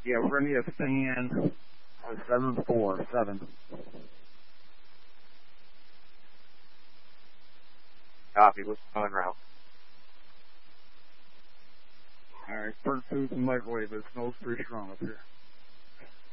Yeah, we're going to need a fan. 747. Copy. What's going route? Alright, first who's the microwave, but it smells pretty strong up here.